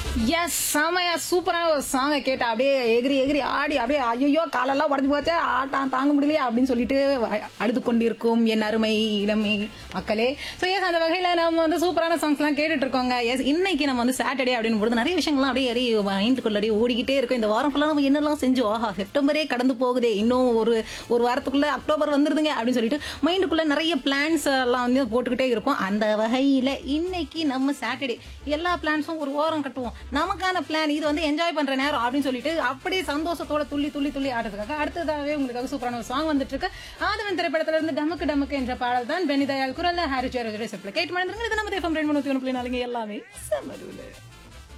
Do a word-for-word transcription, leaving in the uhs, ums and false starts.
S செமையா சூப்பரான ஒரு சாங்கை கேட்டு அப்படியே எகிரி எகிரி ஆடி அப்படியே ஐயோ காலெல்லாம் உடஞ்சு போச்சே ஆட்டம் தாங்க முடியலையா அப்படின்னு சொல்லிட்டு அழுது கொண்டிருக்கும் என் அருமை இளமை மக்களே. ஸோ எஸ் அந்த வகையில் நம்ம வந்து சூப்பரான சாங்ஸ்லாம் கேட்டுட்டு இருக்கோங்க. எஸ் இன்னைக்கு நம்ம வந்து சாட்டர்டே அப்படின்னு போது நிறைய விஷயங்கள்லாம் அப்படியே ஏறி மைண்டுக்குள்ள அப்படியே ஓடிக்கிட்டே இருக்கும். இந்த வாரம் ஃபுல்லாக நம்ம என்னெல்லாம் செஞ்சோம், ஆஹா செப்டம்பரே கடந்து போகுதே, இன்னும் ஒரு ஒரு வாரத்துக்குள்ள அக்டோபர் வந்துருதுங்க அப்படின்னு சொல்லிட்டு மைண்டுக்குள்ள நிறைய பிளான்ஸ் எல்லாம் வந்து போட்டுக்கிட்டே இருப்போம். அந்த வகையில் இன்னைக்கு நம்ம சாட்டர்டே எல்லா பிளான்ஸும் ஒரு ஓரம் கட்டுவோம். நமக்கான பிளான் இது வந்து என்ஜாய் பண்ற நேரம் அப்படின்னு சொல்லிட்டு அப்படியே சந்தோஷத்தோட துள்ளி துள்ளி துள்ளி ஆடுறதுக்காக அடுத்ததாகவே உங்களுக்காக சூப்பரான ஒரு சாங் வந்துட்டு இருக்கு. ஆதவன் திரைப்படத்துல இருந்து டமக்கு டமக்கு என்ற பாடல் தான் பெனிதயாள் குரல்ல ஹாரி ஜெயராஜ் கேட்டு மறந்துருங்க. இது நம்ம எஃப்எம் ரெண்டு மூணு ஒன்று புள்ளி நாலுங்க எல்லாமே செம்ம.